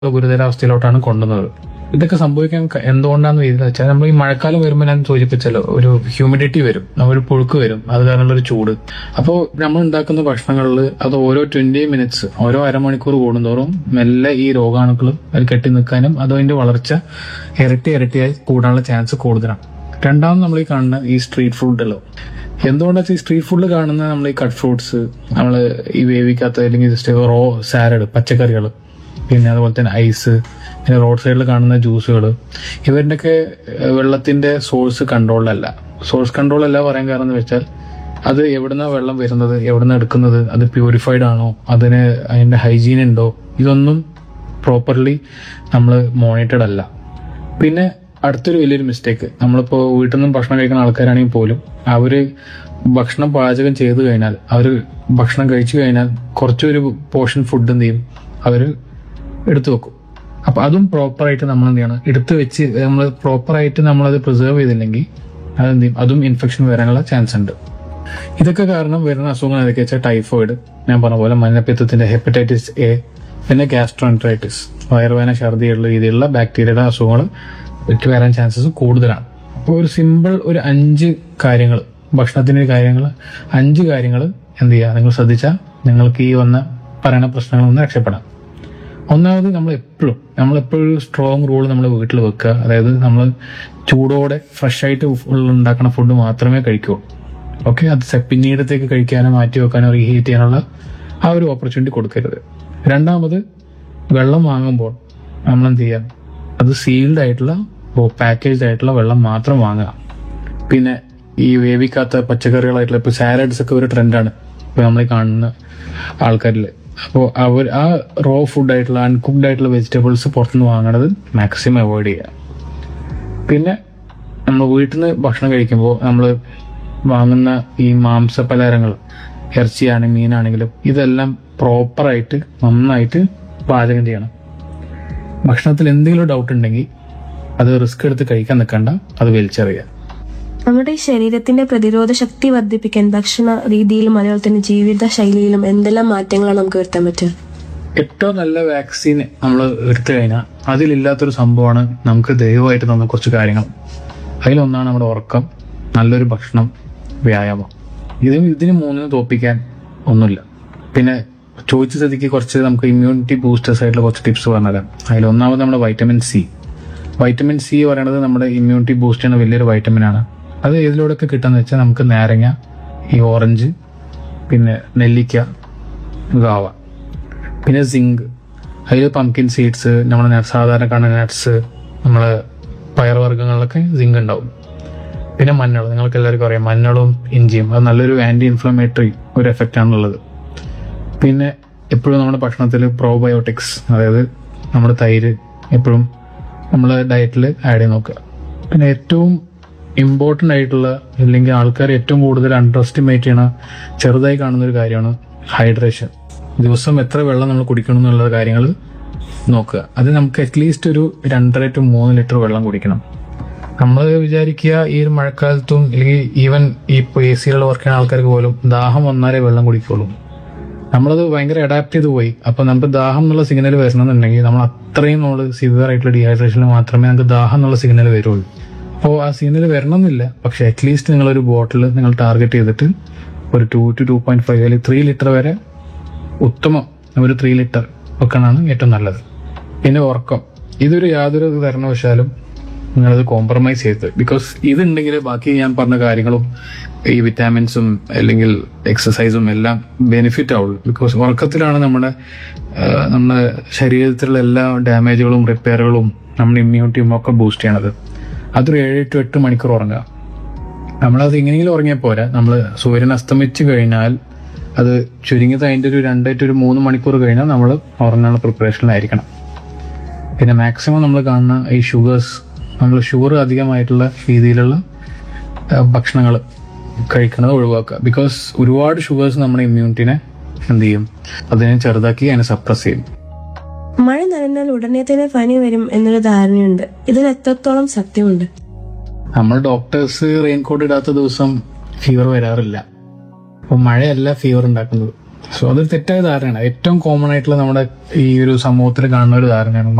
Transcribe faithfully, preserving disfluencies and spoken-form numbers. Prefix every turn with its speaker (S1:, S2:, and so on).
S1: ഗുരുതരാവസ്ഥയിലോട്ടാണ് കൊണ്ടുവന്നത്. ഇതൊക്കെ സംഭവിക്കാൻ ക- എന്തുകൊണ്ടാന്ന് രീതിയിൽ വെച്ചാൽ നമ്മൾ ഈ മഴക്കാലം വരുമ്പോൾ ഞാൻ സൂചിപ്പിച്ചല്ലോ, ഒരു ഹ്യൂമിഡിറ്റി വരും, ഒരു പുഴുക്ക് വരും, അത് കാരണമുള്ള ഒരു ചൂട്. അപ്പോൾ നമ്മൾ ഉണ്ടാക്കുന്ന ഭക്ഷണങ്ങളിൽ അത് ഓരോ ട്വന്റി മിനിറ്റ്സ് ഓരോ അരമണിക്കൂർ കൂടുന്തോറും മെല്ലെ ഈ രോഗാണുക്കൾ അത് കെട്ടി നിൽക്കാനും അത് അതിന്റെ വളർച്ച ഇരട്ടി ഇരട്ടിയായി കൂടാനുള്ള ചാൻസ് കൂടുതലാണ്. രണ്ടാമത് നമ്മൾ ഈ കാണുന്ന ഈ സ്ട്രീറ്റ് ഫുഡല്ലോ, എന്തുകൊണ്ടാ വെച്ചാൽ ഈ സ്ട്രീറ്റ് ഫുഡിൽ കാണുന്ന നമ്മൾ ഈ കട്ട് ഫ്രൂട്ട്സ്, നമ്മൾ ഈ വേവിക്കാത്ത അല്ലെങ്കിൽ ജസ്റ്റ് റോ സാലഡ്, പച്ചക്കറികൾ, പിന്നെ അതുപോലെ തന്നെ ഐസ്, പിന്നെ റോഡ് സൈഡിൽ കാണുന്ന ജ്യൂസുകൾ, ഇവരുടെയൊക്കെ വെള്ളത്തിന്റെ സോഴ്സ് കൺട്രോളിലല്ല. സോഴ്സ് കൺട്രോൾ അല്ല പറയാൻ കാരണം എന്ന് വെച്ചാൽ അത് എവിടുന്ന വെള്ളം വരുന്നത്, എവിടുന്ന് എടുക്കുന്നത്, അത് പ്യൂരിഫൈഡ് ആണോ, അതിന് അതിന്റെ ഹൈജീൻ ഉണ്ടോ, ഇതൊന്നും പ്രോപ്പർലി നമ്മൾ മോണിറ്റർഡ് അല്ല. പിന്നെ അടുത്തൊരു വലിയൊരു മിസ്റ്റേക്ക്, നമ്മളിപ്പോ വീട്ടിൽ നിന്നും ഭക്ഷണം കഴിക്കുന്ന ആൾക്കാരാണെങ്കിൽ പോലും അവര് ഭക്ഷണം പാചകം ചെയ്തു കഴിഞ്ഞാൽ, അവര് ഭക്ഷണം കഴിച്ചു കഴിഞ്ഞാൽ കുറച്ചൊരു പോർഷൻ ഫുഡ് എന്ത് ചെയ്യും, അവര് എടുത്തു വെക്കും. അപ്പൊ അതും പ്രോപ്പറായിട്ട് നമ്മൾ എന്ത് ചെയ്യണം, എടുത്തു വെച്ച് നമ്മൾ പ്രോപ്പറായിട്ട് നമ്മളത് പ്രിസർവ് ചെയ്തില്ലെങ്കിൽ അതെന്ത് ചെയ്യും, അതും ഇൻഫെക്ഷൻ വരാനുള്ള ചാൻസ് ഉണ്ട്. ഇതൊക്കെ കാരണം വരുന്ന അസുഖങ്ങൾ ഏതൊക്കെ വെച്ചാൽ ടൈഫോയിഡ്, ഞാൻ പറഞ്ഞ പോലെ മഞ്ഞപ്പിത്തത്തിന്റെ ഹെപ്പറ്റൈറ്റിസ് എ, പിന്നെ ഗ്യാസ്ട്രോഎൻട്രൈറ്റിസ്, വയറുവേദന, ഛർദിയുള്ള രീതിയിലുള്ള ബാക്ടീരിയയുടെ അസുഖങ്ങൾ എനിക്ക് വരാൻ ചാൻസസ് കൂടുതലാണ്. അപ്പോൾ ഒരു സിമ്പിൾ ഒരു അഞ്ച് കാര്യങ്ങൾ, ഭക്ഷണത്തിന്റെ കാര്യങ്ങൾ അഞ്ച് കാര്യങ്ങൾ എന്ത് ചെയ്യുക, നിങ്ങൾ ശ്രദ്ധിച്ചാൽ നിങ്ങൾക്ക് ഈ വന്ന പറയുന്ന പ്രശ്നങ്ങളിൽ നിന്ന് രക്ഷപ്പെടാം. ഒന്നാമത്, നമ്മൾ എപ്പോഴും നമ്മളെപ്പോഴും ഒരു സ്ട്രോങ് റൂൾ നമ്മൾ വീട്ടിൽ വെക്കുക. അതായത് നമ്മൾ ചൂടോടെ ഫ്രഷ് ആയിട്ട് ഉണ്ടാക്കുന്ന ഫുഡ് മാത്രമേ കഴിക്കൂ. ഓക്കെ, അത് സെ- പിന്നീടത്തേക്ക് കഴിക്കാനോ മാറ്റി വെക്കാനോ റീഹീറ്റ് ചെയ്യാനുള്ള ആ ഒരു ഓപ്പർച്യൂണിറ്റി കൊടുക്കരുത്. രണ്ടാമത്, വെള്ളം വാങ്ങുമ്പോൾ നമ്മൾ എന്ത് ചെയ്യാം, അത് സീൽഡ് ആയിട്ടുള്ള പാക്കേജ്ഡ് ആയിട്ടുള്ള വെള്ളം മാത്രം വാങ്ങുക. പിന്നെ ഈ വേവിക്കാത്ത പച്ചക്കറികളായിട്ടുള്ള ഇപ്പൊ സാലഡ്സ് ഒക്കെ ഒരു ട്രെൻഡാണ് ഇപ്പൊ നമ്മൾ കാണുന്ന ആൾക്കാരിൽ. അപ്പോൾ അവർ ആ റോ ഫുഡ് ആയിട്ടുള്ള അൺകുക്ഡ് ആയിട്ടുള്ള വെജിറ്റബിൾസ് പുറത്തുനിന്ന് വാങ്ങണത് മാക്സിമം അവോയ്ഡ് ചെയ്യുക. പിന്നെ നമ്മൾ വീട്ടിൽ നിന്ന് ഭക്ഷണം കഴിക്കുമ്പോൾ നമ്മൾ വാങ്ങുന്ന ഈ മാംസ പലഹാരങ്ങൾ, ഇറച്ചിയാണെങ്കിലും മീനാണെങ്കിലും, ഇതെല്ലാം പ്രോപ്പറായിട്ട് നന്നായിട്ട് പാചകം ചെയ്യണം. ഭക്ഷണത്തിൽ എന്തെങ്കിലും ഡൗട്ട് ഉണ്ടെങ്കിൽ അത് റിസ്ക് എടുത്ത് കഴിക്കാൻ നിൽക്കണ്ട, അത് വലിച്ചെറിയുക.
S2: നമ്മുടെ ഈ ശരീരത്തിന്റെ പ്രതിരോധ ശക്തി വർദ്ധിപ്പിക്കാൻ ഭക്ഷണ രീതിയിലും അതുപോലെ തന്നെ ജീവിത ശൈലിയിലും എന്തെല്ലാം മാറ്റങ്ങളാണ് നമുക്ക് വരുത്താൻ പറ്റുക?
S1: ഏറ്റവും നല്ല വാക്സിൻ നമ്മൾ എടുത്തു കഴിഞ്ഞാൽ അതിലില്ലാത്തൊരു സംഭവമാണ് നമുക്ക് ദൈവമായിട്ട് തന്ന കുറച്ച് കാര്യങ്ങൾ. അതിലൊന്നാണ് നമ്മുടെ ഉറക്കം, നല്ലൊരു ഭക്ഷണം, വ്യായാമം. ഇത് ഇതിന് മൂന്നിന് തോപ്പിക്കാൻ ഒന്നുമില്ല. പിന്നെ ചോദിച്ച സ്ഥിതിക്ക് കുറച്ച് നമുക്ക് ഇമ്മ്യൂണിറ്റി ബൂസ്റ്റേഴ്സ് ആയിട്ടുള്ള കുറച്ച് ടിപ്സ് പറഞ്ഞുതരാം. അതിലൊന്നാമത് നമ്മുടെ വൈറ്റമിൻ സി. വൈറ്റമിൻ സി പറയുന്നത് നമ്മുടെ ഇമ്മ്യൂണിറ്റി ബൂസ്റ്റ് ചെയ്യുന്ന വലിയൊരു വൈറ്റമിൻ ആണ്. അത് ഏതിലൂടെയൊക്കെ കിട്ടാന്ന് വെച്ചാൽ നമുക്ക് നാരങ്ങ, ഈ ഓറഞ്ച്, പിന്നെ നെല്ലിക്ക, ഗാവ. പിന്നെ സിങ്ക്, അതിൽ പംകിൻ സീഡ്സ്, നമ്മുടെ സാധാരണ കാണുന്ന നട്ട്സ്, നമ്മള് പയർവർഗ്ഗങ്ങളിലൊക്കെ സിങ്ക് ഉണ്ടാവും. പിന്നെ മഞ്ഞൾ, നിങ്ങൾക്ക് എല്ലാവർക്കും അറിയാം, മഞ്ഞളും ഇഞ്ചിയും അത് നല്ലൊരു ആന്റി ഇൻഫ്ലമേറ്ററി ഒരു എഫക്റ്റ് ആണുള്ളത്. പിന്നെ എപ്പോഴും നമ്മുടെ ഭക്ഷണത്തിൽ പ്രോബയോട്ടിക്സ്, അതായത് നമ്മുടെ തൈര് എപ്പോഴും നമ്മളെ ഡയറ്റിൽ ആഡ് ചെയ്ത് നോക്കുക. പിന്നെ ഏറ്റവും ഇമ്പോർട്ടൻ്റ് ആയിട്ടുള്ള, അല്ലെങ്കിൽ ആൾക്കാർ ഏറ്റവും കൂടുതൽ അണ്ടർ എസ്റ്റിമേറ്റ് ചെയ്യണ, ചെറുതായി കാണുന്ന ഒരു കാര്യമാണ് ഹൈഡ്രേഷൻ. ദിവസം എത്ര വെള്ളം നമ്മൾ കുടിക്കണം എന്നുള്ള കാര്യങ്ങൾ നോക്കുക. അത് നമുക്ക് അറ്റ്ലീസ്റ്റ് ഒരു രണ്ടര ടു മൂന്ന് ലിറ്റർ വെള്ളം കുടിക്കണം. നമ്മൾ വിചാരിക്കുക ഈ ഒരു മഴക്കാലത്തും അല്ലെങ്കിൽ ഈവൻ ഈ ഇപ്പോൾ എ സിയിലുള്ള വർക്ക് ചെയ്യുന്ന ആൾക്കാർക്ക് പോലും ദാഹം വന്നാലേ വെള്ളം കുടിക്കുള്ളൂ. നമ്മളത് ഭയങ്കര അഡാപ്റ്റ് ചെയ്ത് പോയി. അപ്പൊ നമുക്ക് ദാഹം എന്നുള്ള സിഗ്നൽ വരണമെന്നുണ്ടെങ്കിൽ നമ്മൾ അത്രയും നമ്മൾ സിവിയർ ആയിട്ടുള്ള ഡീഹൈഡ്രേഷനിൽ മാത്രമേ നമുക്ക് ദാഹം എന്നുള്ള സിഗ്നൽ വരുള്ളൂ. അപ്പോൾ ആ സിഗ്നൽ വരണമെന്നില്ല, പക്ഷെ അറ്റ്ലീസ്റ്റ് നിങ്ങളൊരു ബോട്ടിൽ നിങ്ങൾ ടാർഗറ്റ് ചെയ്തിട്ട് ഒരു to to two point five അല്ലെങ്കിൽ ത്രീ ലിറ്റർ വരെ, ഉത്തമം ഒരു ത്രീ ലിറ്റർ ഒക്കെയാണ് ഏറ്റവും നല്ലത്. പിന്നെ ഉറക്കം, ഇതൊരു യാതൊരു കാരണവശാലും നിങ്ങളത് കോംപ്രമൈസ് ചെയ്ത്, ബിക്കോസ് ഇതുണ്ടെങ്കിൽ ബാക്കി ഞാൻ പറഞ്ഞ കാര്യങ്ങളും ഈ വിറ്റാമിൻസും അല്ലെങ്കിൽ എക്സസൈസും എല്ലാം ബെനിഫിറ്റ് ആവുള്ളൂ. ബിക്കോസ് ഉറക്കത്തിലാണ് നമ്മുടെ ആ, നമ്മുടെ ശരീരത്തിലുള്ള എല്ലാ ഡാമേജുകളും റിപ്പയറുകളും നമ്മുടെ ഇമ്മ്യൂണിറ്റിയും ഒക്കെ ബൂസ്റ്റ് ചെയ്യണത്. അതൊരു ഏഴ് ടു എട്ട് മണിക്കൂർ ഉറങ്ങുക. നമ്മളത് എങ്ങനെയെങ്കിലും ഉറങ്ങിയാൽ പോരാ, നമ്മൾ സൂര്യൻ അസ്തമിച്ച് കഴിഞ്ഞാൽ അത് ചുരുങ്ങിയത് അതിൻ്റെ ഒരു രണ്ട് ടു ഒരു മൂന്ന് മണിക്കൂർ കഴിഞ്ഞാൽ നമ്മൾ ഉറങ്ങാനുള്ള പ്രിപ്പറേഷനിലായിരിക്കണം. പിന്നെ മാക്സിമം നമ്മൾ കാണുന്ന ഈ ഷുഗേഴ്സ്, നമ്മൾ ഷുഗർ അധികമായിട്ടുള്ള രീതിയിലുള്ള ഭക്ഷണങ്ങൾ കഴിക്കുന്നത് ഒഴിവാക്കുക. ബിക്കോസ് ഒരുപാട് ഷുഗേഴ്സ് നമ്മുടെ ഇമ്മ്യൂണിറ്റിനെ എന്ത് ചെയ്യും, അതിനെ ചെറുതാക്കി അതിനെ സപ്രസ് ചെയ്യും.
S2: മഴ നനഞ്ഞാൽ ഉടനെ തന്നെ പനി വരും എന്നൊരു ധാരണയുണ്ട്. ഇതിൽ എത്രത്തോളം സത്യമുണ്ട്?
S1: നമ്മൾ ഡോക്ടേഴ്സ് റെയിൻകോട്ട് ഇടാത്ത ദിവസം ഫീവർ വരാറില്ല. അപ്പോൾ മഴയല്ല ഫീവർ ഉണ്ടാക്കുന്നത്. സോ അതൊരു തെറ്റായ ധാരണയാണ്. ഏറ്റവും കോമൺ ആയിട്ടുള്ള നമ്മുടെ ഈ ഒരു സമൂഹത്തിൽ കാണുന്ന ഒരു ധാരണയാണ്